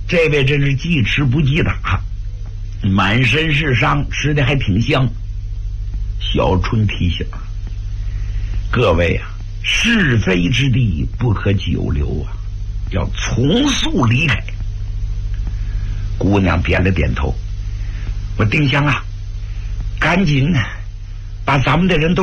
这位真是记吃不记打，满身是伤，吃的还挺香。小春提醒各位啊，是非之地不可久留啊，要从速离开。姑娘点了点头，我丁香啊，赶紧把咱们的人都